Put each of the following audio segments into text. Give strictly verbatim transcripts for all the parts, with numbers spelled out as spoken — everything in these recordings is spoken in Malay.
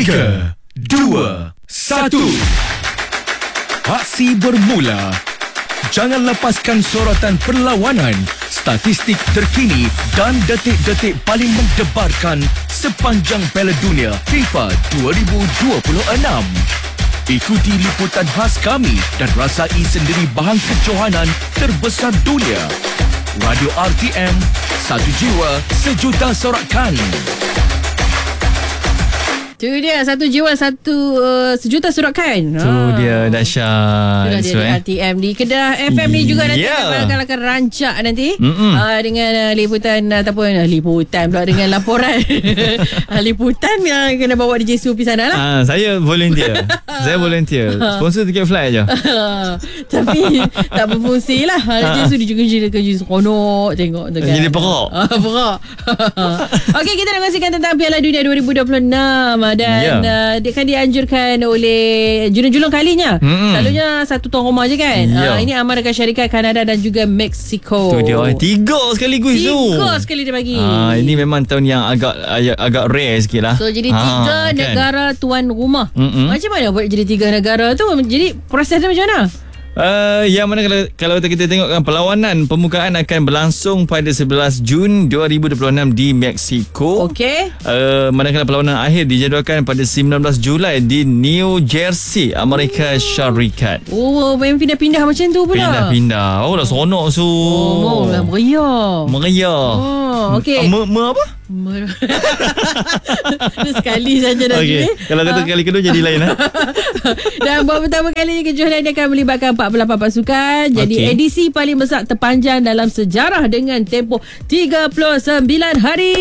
tiga, dua, satu. Aksi bermula. Jangan lepaskan sorotan perlawanan, statistik terkini dan detik-detik paling mendebarkan sepanjang Piala Dunia FIFA dua ribu dua puluh enam. Ikuti liputan khas kami dan rasai sendiri bahan kejohanan terbesar dunia. Radio R T M, satu jiwa, sejuta sorakan. Itu dia, satu jiwa satu uh, sejuta sorakan. Tu ha. dia dahsyat. Itu dia di R T M di Kedah F M ni juga nanti yeah. akan, akan rancak nanti uh, dengan uh, liputan ataupun uh, liputan pula dengan laporan uh, liputan yang kena bawa D J Su pergi sana lah. Ah, saya volunteer. saya volunteer. Sponsor tiket flight aja. Tapi tak berfungsi lah. D J Su dia juga jadi kerja seronok tengok tu kan. Jadi perak. Ah, perak. Okey, kita nak kongsikan tentang Piala Dunia dua ribu dua puluh enam. Dan yeah. uh, dia kan dianjurkan oleh julung-julung kalinya. Mm-hmm. Selalunya satu tuan rumah je kan. Yeah. Uh, ini aman dekat syarikat Kanada dan juga Mexico. Tu dia. Tiga sekaligus tiga tu. Tiga sekali dia bagi. Ah, ini memang tahun yang agak agak rare sikit lah. So jadi tiga ha, negara kan? Tuan rumah. Mm-hmm. Macam mana buat jadi tiga negara tu? Jadi proses dia macam mana? Uh, yang mana kalau, kalau kita tengokkan perlawanan pembukaan akan berlangsung pada sebelas Jun dua ribu dua puluh enam di Mexico. Okey. Uh, manakala perlawanan akhir dijadualkan pada sembilan belas Julai di New Jersey, Amerika oh. Syarikat. Oh, main pindah-pindah macam tu pula. Pindah-pindah. Oh, dah seronok su. Oh, lah meriah. Meriah. Oh, okey. Me, me apa? Sekali saja dah okay. Kalau kata ha? kali kedua jadi lain ha? Dan buat pertama kali kejohanan ini akan melibatkan empat puluh lapan pasukan. Jadi okay. edisi paling besar terpanjang dalam sejarah dengan tempoh tiga puluh sembilan hari.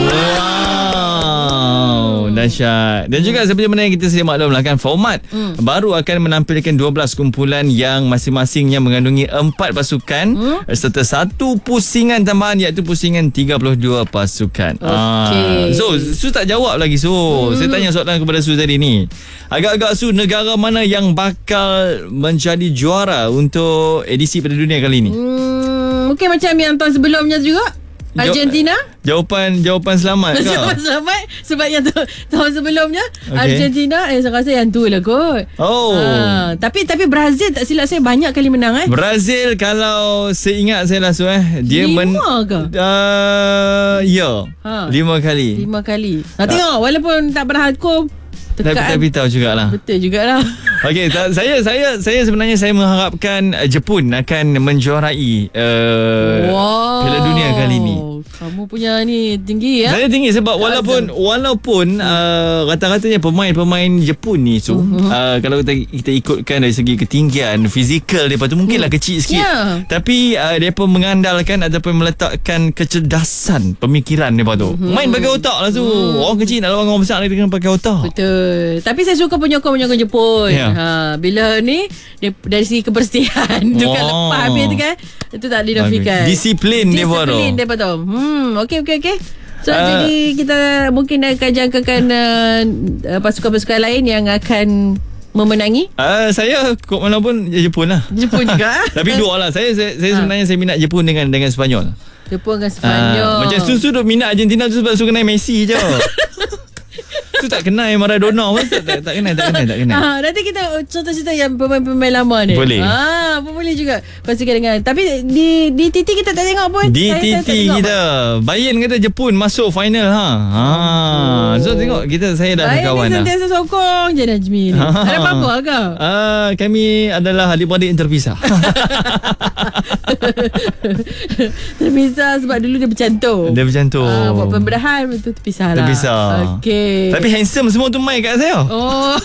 Wow, dahsyat. Dan juga seperti mana yang kita sedia maklumlah kan, format hmm. baru akan menampilkan dua belas kumpulan yang masing-masingnya mengandungi empat pasukan hmm? serta satu pusingan tambahan iaitu pusingan tiga puluh dua pasukan. Okay. Ah. So, Su tak jawab lagi Su. Hmm. Saya tanya soalan kepada Su tadi ni. Agak-agak Su, negara mana yang bakal menjadi juara untuk edisi Piala Dunia kali ni? Hmm, mungkin macam yang tahun sebelumnya juga. Argentina? Jawapan jawapan selamat ke? Jawapan selamat sebab yang tu, tahun sebelumnya okay. Argentina eh saya rasa yang tu lah kot. Oh. Ha, tapi tapi Brazil tak silap saya banyak kali menang eh. Brazil kalau seingat saya lah Su eh dia lima men ke? Uh, ya. Ha. Lima kali. Lima kali. Nah, tengok walaupun tak pernah hukum tapi, tapi tahu jugalah. Betul jugalah. Okey, saya saya saya sebenarnya saya mengharapkan Jepun akan menjuarai uh, wow. Piala Dunia kali ni. Kamu punya ni tinggi ya? Saya tinggi sebab walaupun walaupun uh, rata-ratanya pemain-pemain Jepun ni so uh-huh. uh, kalau kita, kita ikutkan dari segi ketinggian fizikal depa tu mungkinlah hmm. kecil sikit. Yeah. Tapi uh, depa mengandalkan ataupun meletakkan kecerdasan pemikiran depa tu. Uh-huh. Main pakai otak lah tu. Uh-huh. Orang kecil nak lawan orang besar ni dengan pakai otak. Betul. Tapi saya suka penyokong-penyokong Jepun. Yeah. Ha, bila ni dari segi kebersihan tu kan lepas habis tu kan itu tak dinafikan. Disiplin dia baru. Disiplin dia betul. Hmm, okey okey okey. So uh, jadi kita mungkin akan jangkakan uh, pasukan-pasukan lain yang akan memenangi. Uh, saya kok mana pun Jepun lah. Jepun juga. Tapi dua lah. Saya saya, saya sebenarnya saya minat Jepun dengan dengan Sepanyol. Jepun dengan Sepanyol. Uh, macam Susu duk minat Argentina tu sebab suka kenal Messi je. Tu tak kenal Maradona pun tak, tak, tak kenal tak kenal tak kenal. Ha, nanti kita cerita-cerita yang pemain-pemain lama ni. Boleh. Ha, apa boleh juga kongsikan dengan. Tapi di di T T kita tak tengok pun. Di T T kita. Bayan kata Jepun masuk final ha. Ha. Oh. So tengok kita saya dah ada kawan dah. Bayan sentiasa sokong je Najmi ni. Ha. Ada apa-apa ke? Ah, kami adalah adik-beradik yang terpisah. Terpisah sebab dulu dia bercantum. Dia bercantum. Ha, buat pembedahan betul terpisah lah. Terpisah. Okey. Tapi handsome semua tu mai kat saya. Oh.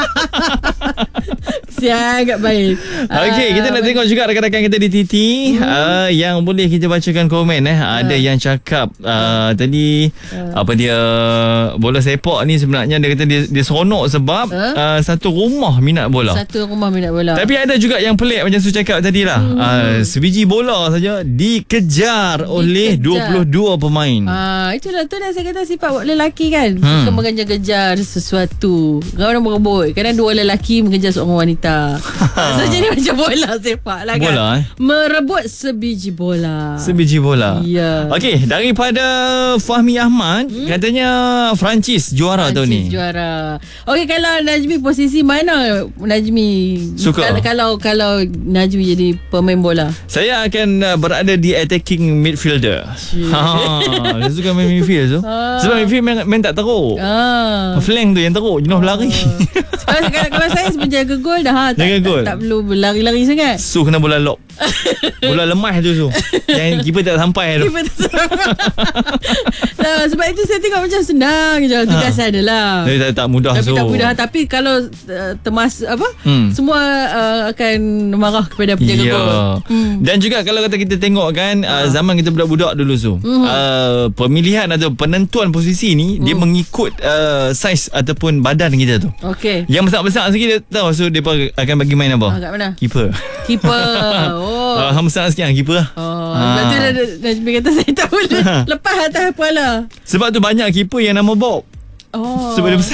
Sangat baik. Okey, kita nak tengok juga rakan-rakan kita di T T hmm. uh, yang boleh kita bacakan komen eh. Uh. Ada yang cakap uh, tadi uh. apa dia bola sepak ni sebenarnya dia kata dia, dia seronok sebab uh. Uh, satu rumah minat bola. Satu rumah minat bola. Tapi ada juga yang pelik macam Su cakap tadi lah. Hmm. Uh, sebiji bola saja dikejar, dikejar oleh dua puluh dua pemain. Ah, uh, itulah tu dah saya kata sifat lelaki kan. Hmm. Suka mengejar-kejar sesuatu. Orang berebut. Kadang dua lelaki mengejar seorang wanita. wanita. Maksudnya ni macam bola sepak lah kan. Bola eh? Merebut sebiji bola. Sebiji bola. Ya. Okey, daripada Fahmi Ahmad, hmm? katanya Perancis juara tahun ni. Perancis juara. Okey, kalau Najmi posisi mana Najmi suka? Kalau kalau, kalau Najmi jadi pemain bola. Saya akan uh, berada di attacking midfielder. Ha, saya suka main midfield tu. Ha. Sebab midfield main, main tak teruk. Ha. Flank tu yang teruk, jenuh berlari. kalau, kalau, kalau saya sebenarnya jaga gol dah ha, tak, tak, tak, tak perlu berlari-lari sangat. Su kena bola lob. Bola lemah tu Su. Yang keeper tak sampai tu. Keeper tak sampai. Nah, sebab itu saya tengok macam senang je. Tugas ha. adalah. Tapi tak, tak mudah Tapi Su. tak mudah. Tapi kalau uh, termas apa? Hmm. Semua uh, akan marah kepada penjaga yeah. gol. Hmm. Dan juga kalau kata kita tengok kan ha. uh, zaman kita budak-budak dulu Su. Hmm. Uh, pemilihan atau penentuan posisi ni hmm. dia mengikut uh, saiz ataupun badan kita tu. Okey. Yang besar-besar sikit dia tahu Su dia akan bagi main apa? Ha, kat mana? Keeper. Keeper. Oh. Uh, hang besar sikit keeper lah. Oh. Sebab tu dah, dah, dah kata saya tak boleh lepas atas kepala. Sebab tu banyak keeper yang nama Bob. Oh. Sebab dia besar.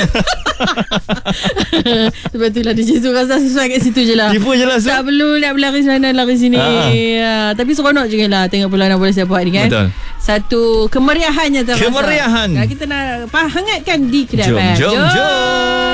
Sebab tu lah dia Jesus rasa sesuai kat situ je lah. Keeper je lah. Tak perlu nak berlari sana lari sini. Ha. Tapi seronok je lah tengok perlawanan bola sepak ni kan. Betul. Satu kemeriahannya terasa. Kemeriahan. Kita nak hangatkan di kedai. Jom, jom, jom.